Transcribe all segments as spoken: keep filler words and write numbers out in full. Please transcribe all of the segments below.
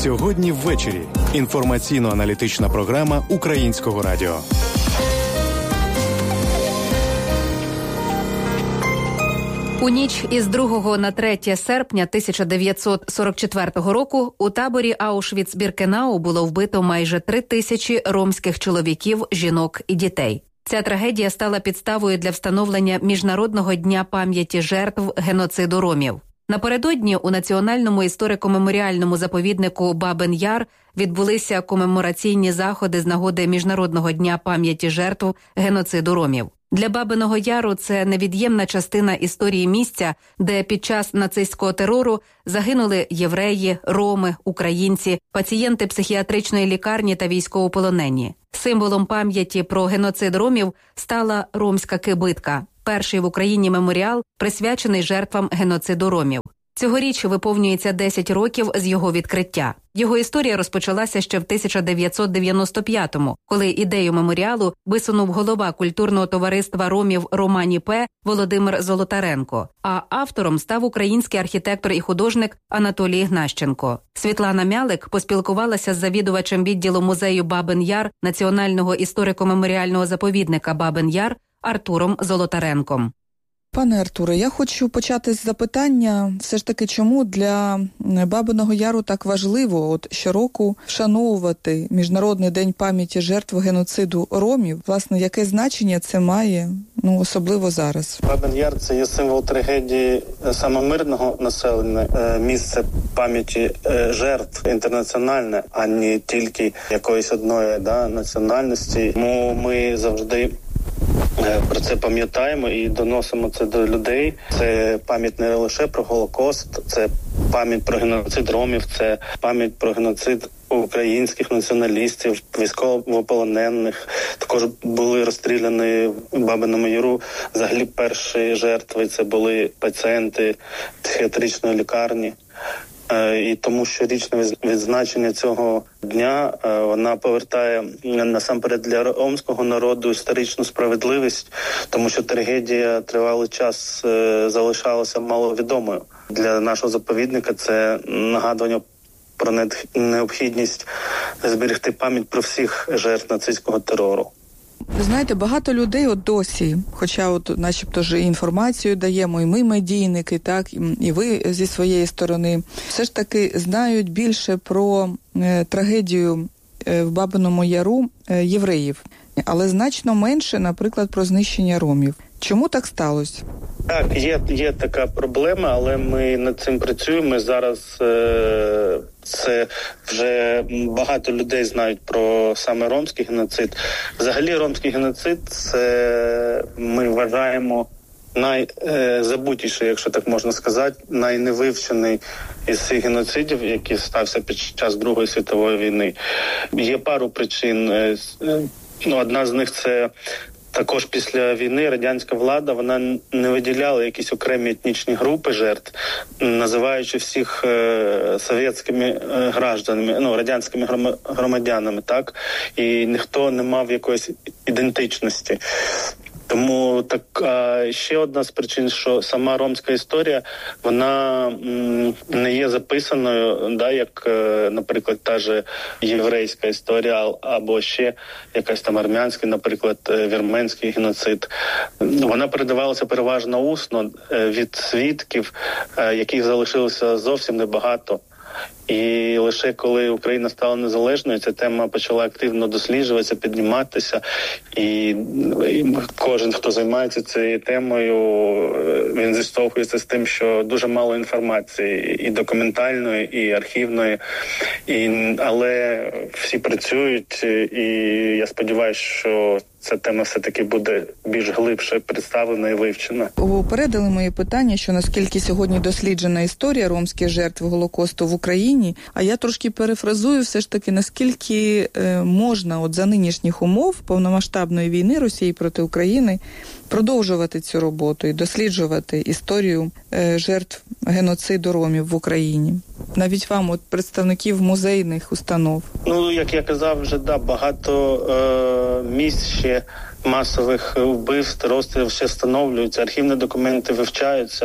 Сьогодні ввечері. Інформаційно-аналітична програма Українського радіо. У ніч із другого на третє серпня тисяча дев'ятсот сорок четвертого року у таборі Аушвіц-Біркенау було вбито майже три тисячі ромських чоловіків, жінок і дітей. Ця трагедія стала підставою для встановлення Міжнародного дня пам'яті жертв геноциду ромів. Напередодні у Національному історико-меморіальному заповіднику Бабин-Яр відбулися комемораційні заходи з нагоди Міжнародного дня пам'яті жертв геноциду ромів. Для Бабиного Яру це невід'ємна частина історії місця, де під час нацистського терору загинули євреї, роми, українці, пацієнти психіатричної лікарні та військовополонені. Символом пам'яті про геноцид ромів стала ромська кибитка, перший в Україні меморіал, присвячений жертвам геноциду ромів. Цьогоріч виповнюється десять років з його відкриття. Його історія розпочалася ще в тисяча дев'ятсот дев'яносто п'ятому, коли ідею меморіалу висунув голова культурного товариства ромів Романі П. Володимир Золотаренко, а автором став український архітектор і художник Анатолій Гнащенко. Світлана Мялик поспілкувалася з завідувачем відділу музею Бабин-Яр Національного історико-меморіального заповідника Бабин-Яр Артуром Золотаренком. Пане Артуре, я хочу почати з запитання, все ж таки, чому для Бабиного Яру так важливо от щороку вшановувати Міжнародний день пам'яті жертв геноциду ромів? Власне, яке значення це має, ну, особливо зараз? Бабин Яр – це є символ трагедії саме мирного населення, місце пам'яті жертв інтернаціональне, а не тільки якоїсь одної да, національності. Тому ми завжди про це пам'ятаємо і доносимо це до людей. Це пам'ять не лише про Голокост, це пам'ять про геноцид ромів, це пам'ять про геноцид українських націоналістів, військовополонених. Також були розстріляні в Бабиному Яру. Взагалі перші жертви це були пацієнти психіатричної лікарні. І тому щорічне відзначення цього дня, вона повертає насамперед для ромського народу історичну справедливість, тому що трагедія тривалий час залишалася маловідомою. Для нашого заповідника це нагадування про необхідність зберегти пам'ять про всіх жертв нацистського терору. Ви знаєте, багато людей от досі, хоча от начебто ж інформацію даємо, і ми медійники, так, і ви зі своєї сторони, все ж таки знають більше про е, трагедію е, в Бабиному Яру е, євреїв, але значно менше, наприклад, про знищення ромів. Чому так сталося? Так, є, є така проблема, але ми над цим працюємо. Зараз е, це вже багато людей знають про саме ромський геноцид. Взагалі ромський геноцид – це ми вважаємо найзабутіший, якщо так можна сказати, найневивчений із цих геноцидів, який стався під час Другої світової війни. Є пару причин. Ну, одна з них – це також після війни радянська влада, вона не виділяла якісь окремі етнічні групи жертв, називаючи всіх е, совєтськими е, гражданами, ну, радянськими громадянами, так? І ніхто не мав якоїсь ідентичності. Тому так, а ще одна з причин, що сама ромська історія, вона м, не є записаною, да, як, е, наприклад, та же єврейська історія, або ще якась там армянська, наприклад, вірменський геноцид. Вона передавалася переважно усно е, від свідків, е, яких залишилося зовсім небагато. І лише коли Україна стала незалежною, ця тема почала активно досліджуватися, підніматися. І, і кожен, хто займається цією темою, він зіштовхується з тим, що дуже мало інформації, і документальної, і архівної. І, але всі працюють, і я сподіваюся, що ця тема все-таки буде більш глибше представлена і вивчена. Упередили моє питання, що наскільки сьогодні досліджена історія ромських жертв Голокосту в Україні, а я трошки перефразую все ж таки, наскільки е, можна от за нинішніх умов повномасштабної війни Росії проти України продовжувати цю роботу і досліджувати історію е, жертв геноциду ромів в Україні. Навіть вам, от представників музейних установ. Ну, як я казав вже, да, багато е, місць ще масових вбивств, розстрілів ще встановлюються, архівні документи вивчаються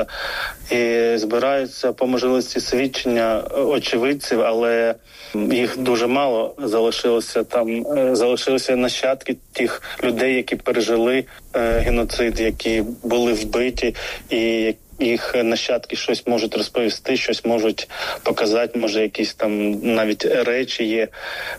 і збираються по можливості свідчення очевидців, але їх дуже мало залишилося там, залишилися нащадки тих людей, які пережили е, геноцид, які були вбиті, і їх нащадки щось можуть розповісти, щось можуть показати, може якісь там навіть речі є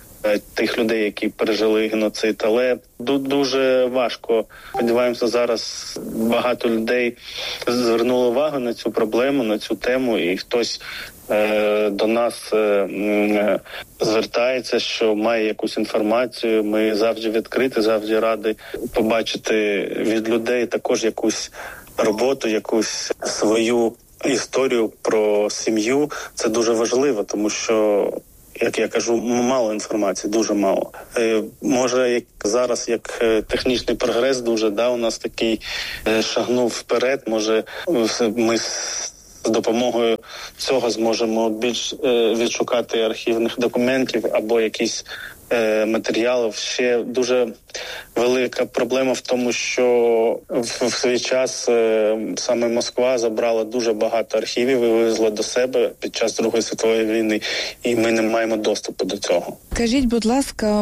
тих людей, які пережили геноцид. Але дуже важко. Сподіваємося, зараз багато людей звернуло увагу на цю проблему, на цю тему, і хтось е, до нас е, звертається, що має якусь інформацію. Ми завжди відкриті, завжди раді побачити від людей також якусь роботу, якусь свою історію про сім'ю. Це дуже важливо, тому що, як я кажу, мало інформації, дуже мало. Е, може, як зараз, як технічний прогрес дуже, да, у нас такий е, шагнув вперед, може ми з допомогою цього зможемо більш е, відшукати архівних документів або якісь е, матеріалів. Ще дуже велика проблема в тому, що в, в свій час е, саме Москва забрала дуже багато архівів і вивезла до себе під час Другої світової війни, і ми не маємо доступу до цього. Кажіть, будь ласка,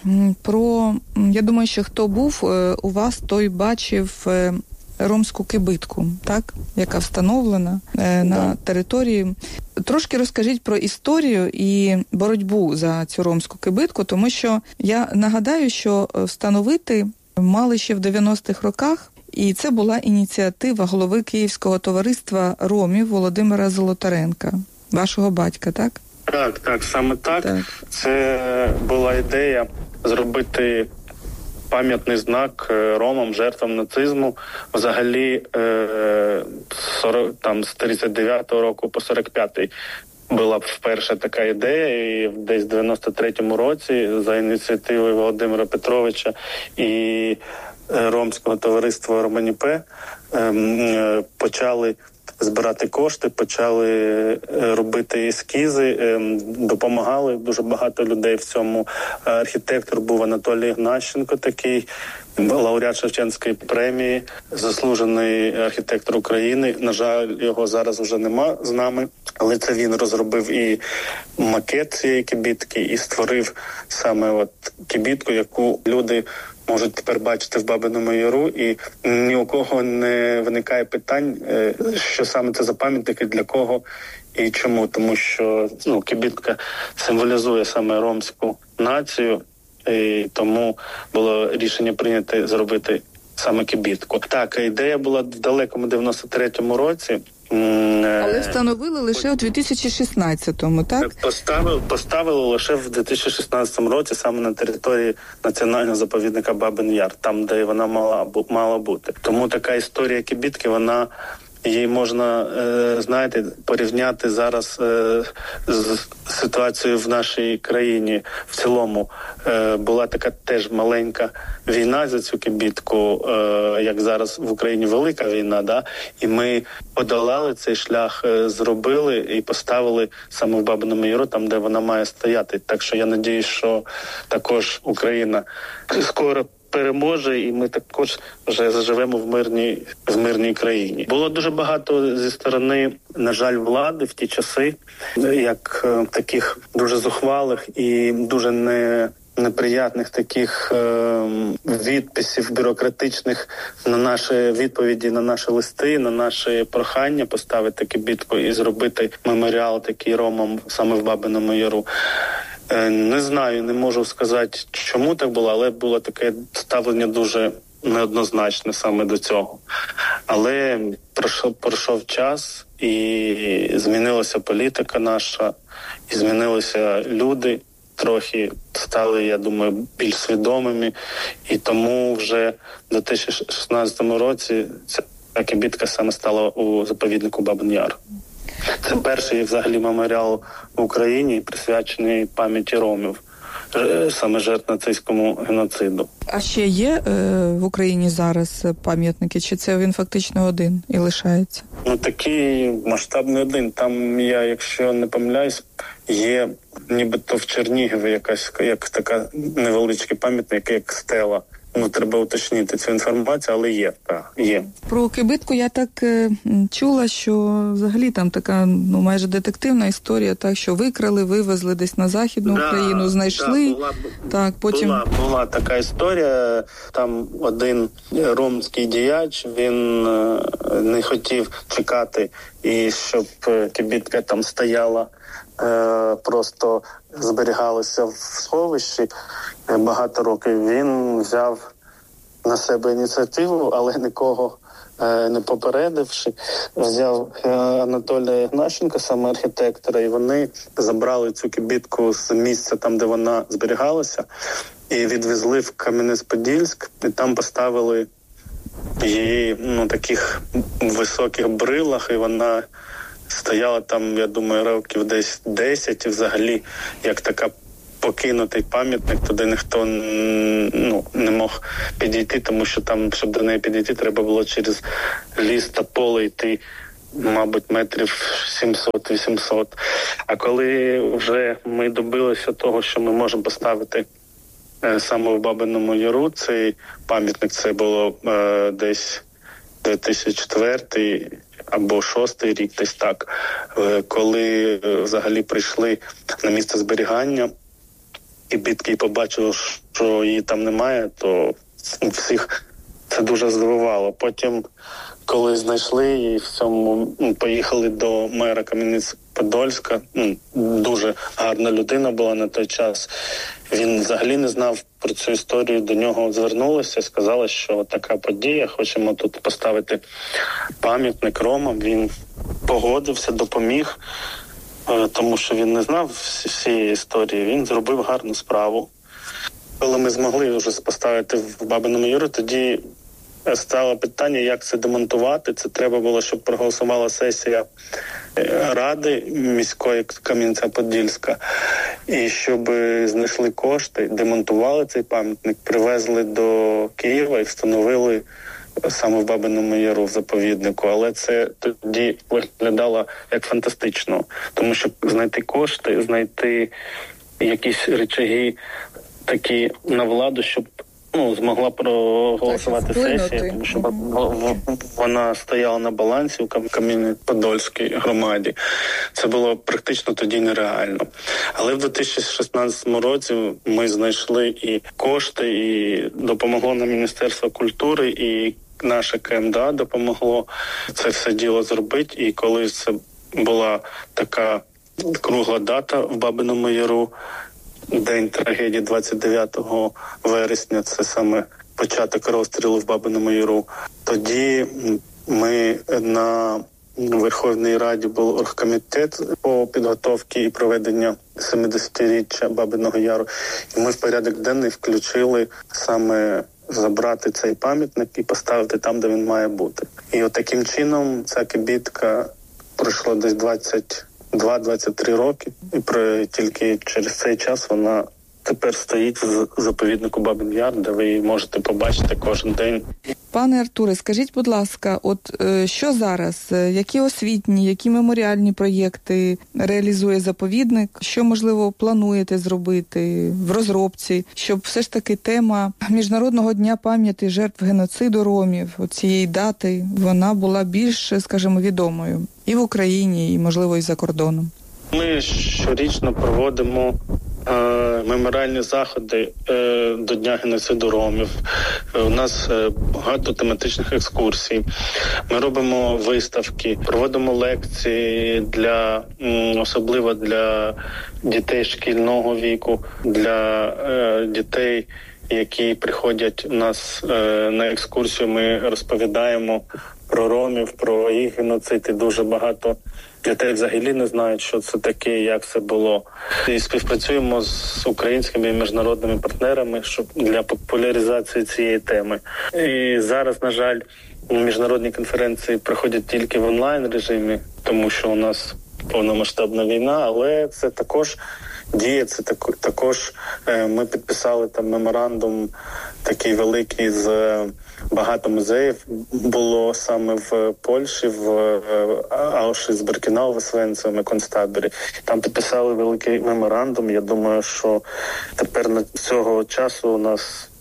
про, я думаю, що хто був у вас, той бачив ромську кибитку, так, яка встановлена е, на території. Трошки розкажіть про історію і боротьбу за цю ромську кибитку, тому що я нагадаю, що встановити мали ще в дев'яностих роках, і це була ініціатива голови Київського товариства ромів Володимира Золотаренка, вашого батька, так? Так, так, саме так. так. Це була ідея зробити пам'ятний знак ромам, жертвам нацизму. Взагалі, е, сорок, там, з тридцять дев'ятого року по сорок п'ятий була вперше така ідея, і десь в дев'яносто третьому році за ініціативою Володимира Петровича і ромського товариства Романіпе е, почали збирати кошти, почали робити ескізи, допомагали дуже багато людей в цьому. Архітектор був Анатолій Ігнащенко, такий лауреат Шевченської премії, заслужений архітектор України. На жаль, його зараз вже нема з нами, але це він розробив і макет цієї кибітки, і створив саме от кибітку, яку люди можуть тепер бачити в Бабиному Яру, і ні у кого не виникає питань, що саме це за пам'ятники, для кого і чому. Тому що ну, кибітка символізує саме ромську націю, і тому було рішення прийняти зробити саме кибітку. Так, ідея була в далекому дев'яносто третьому році. Але встановили лише у дві тисячі шістнадцятому, так? Поставили, поставили лише в дві тисячі шістнадцятому році, саме на території національного заповідника Бабин Яр, там, де вона мала, мала бути. Тому така історія кибітки, вона, її можна, е, знаєте, порівняти зараз е, з ситуацією в нашій країні в цілому. Е, була така теж маленька війна за цю кибітку, е, як зараз в Україні велика війна, да? І ми подолали цей шлях, е, зробили і поставили саме в Бабиному Яру, там, де вона має стояти. Так що я надіюсь, що також Україна скоро переможе, і ми також вже заживемо в мирній, в мирній країні. Було дуже багато зі сторони, на жаль, влади в ті часи, як е, таких дуже зухвалих і дуже не неприятних таких е, відписів бюрократичних на наші відповіді, на наші листи, на наші прохання поставити кибітку і зробити меморіал такий ромам саме в Бабиному Яру. Не знаю, не можу сказати, чому так було, але було таке ставлення дуже неоднозначне саме до цього. Але пройшов, пройшов час, і змінилася політика наша, і змінилися люди, трохи стали, я думаю, більш свідомими, і тому вже в дві тисячі шістнадцятому році ця кибітка саме стала у заповіднику Бабин Яр. Це перший взагалі меморіал в Україні, присвячений пам'яті ромів, саме жертв нацистському геноциду. А ще є е, в Україні зараз пам'ятники, чи це він фактично один і лишається? Ну, такий масштабний один. Там, я, якщо не помиляюсь, є нібито в Чернігові якась, як така невеличкий пам'ятник, як стела. Ну, треба уточнити цю інформацію, але є, так, є. Про кибитку я так е, чула, що взагалі там така, ну, майже детективна історія, так, що викрали, вивезли десь на Західну да, Україну, знайшли. Да, була, так, потім... була, була така історія, там один ромський діяч, він е, не хотів чекати, і щоб кибитка там стояла, е, просто зберігалася в сховищі багато років. Він взяв на себе ініціативу, але нікого е, не попередивши, взяв е, Анатолія Ігнащенка, саме архітектора, і вони забрали цю кибитку з місця, там, де вона зберігалася, і відвезли в Кам'янець-Подільськ, і там поставили її, ну, таких високих брилах, і вона стояла там, я думаю, років десь десять, і взагалі, як така покинутий пам'ятник, туди ніхто, ну, не мог підійти, тому що там, щоб до неї підійти, треба було через ліс та поле йти, мабуть, метрів сімсот-вісімсот. А коли вже ми добилися того, що ми можемо поставити е, саме в Бабиному Яру, цей пам'ятник, це було е, десь дві тисячі четвертий або шостий рік, десь так, е, коли е, взагалі прийшли на місце зберігання, і бідки побачили, що її там немає, то всіх це дуже здивувало. Потім, коли знайшли її, в цьому поїхали до мера Кам'янець-Подільська. Дуже гарна людина була на той час. Він взагалі не знав про цю історію. До нього звернулися, сказали, що така подія, хочемо тут поставити пам'ятник ромам. Він погодився, допоміг, тому що він не знав всієї історії. Він зробив гарну справу. Коли ми змогли вже поставити в Бабиному Яру, тоді стало питання, як це демонтувати. Це треба було, щоб проголосувала сесія Ради міської Кам'янця-Подільська. І щоб знайшли кошти, демонтували цей пам'ятник, привезли до Києва і встановили саме в Бабиному Яру, в заповіднику. Але це тоді виглядало як фантастично. Тому що знайти кошти, знайти якісь речаги такі на владу, щоб, ну, змогла проголосувати сесія, тому що вона стояла на балансі в Кам'янець-Подільській громаді. Це було практично тоді нереально. Але в дві тисячі шістнадцятому році ми знайшли і кошти, і допомогло нам Міністерство культури, і наше КМДА допомогло це все діло зробити. І коли це була така кругла дата в Бабиному Яру, день трагедії двадцять дев'ятого вересня, це саме початок розстрілу в Бабиному Яру. Тоді ми на Верховній Раді був оргкомітет по підготовці і проведення семидесятиріччя Бабиного Яру. І ми в порядок денний включили саме забрати цей пам'ятник і поставити там, де він має бути. І от таким чином ця кибитка пройшла десь двадцять два-двадцять три роки, і про, тільки через цей час вона тепер стоїть в заповіднику Бабин Яр, де ви її можете побачити кожен день. Пане Артуре, скажіть, будь ласка, от е, що зараз, які освітні, які меморіальні проєкти реалізує заповідник, що, можливо, плануєте зробити в розробці, щоб все ж таки тема Міжнародного дня пам'яті жертв геноциду ромів, цієї дати, вона була більш, скажімо, відомою і в Україні, і, можливо, і за кордоном? Ми щорічно проводимо е, меморіальні заходи е, до Дня геноциду ромів. Е, у нас е, багато тематичних екскурсій. Ми робимо виставки, проводимо лекції для, м, особливо для дітей шкільного віку, для е, дітей, які приходять у нас е, на екскурсію. Ми розповідаємо про ромів, про їх геноцид, і дуже багато дітей взагалі не знають, що це таке, як це було. І співпрацюємо з українськими і міжнародними партнерами, щоб для популяризації цієї теми. І зараз, на жаль, міжнародні конференції проходять тільки в онлайн-режимі, тому що у нас повномасштабна війна, але це також діє, це так, також е, ми підписали там меморандум такий великий з багато музеїв було саме в Польщі, в Аушвіц-Біркенау, в Освенцимі, концтаборі. Там підписали великий меморандум. Я думаю, що тепер на цього часу у нас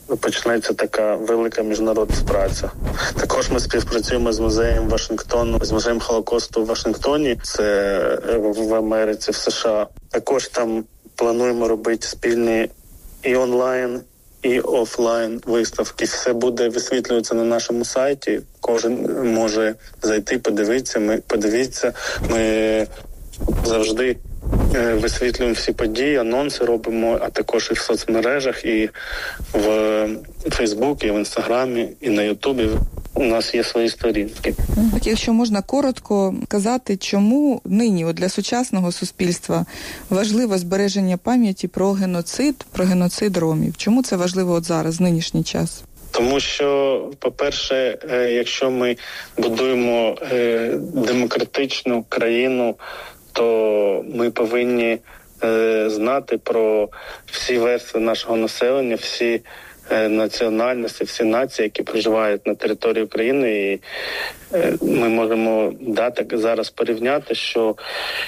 почнеться така велика міжнародна праця. Також ми співпрацюємо з музеєм Вашингтону, з музеєм Холокосту в Вашингтоні, це в Америці, в США. Також там плануємо робити спільні і онлайн, і офлайн виставки. Все буде висвітлюватися на нашому сайті. Кожен може зайти, подивитися. Ми подивіться. Ми завжди висвітлюємо всі події, анонси робимо, а також і в соцмережах, і в Фейсбуці, і в Інстаграмі, і на Ютубі. У нас є свої сторінки. Так, якщо можна коротко казати, чому нині от для сучасного суспільства важливо збереження пам'яті про геноцид, про геноцид ромів? Чому це важливо от зараз, в нинішній час? Тому що, по-перше, якщо ми будуємо демократичну країну, то ми повинні знати про всі верстви нашого населення, всі національності, всі нації, які проживають на території України. І ми можемо дати зараз порівняти, що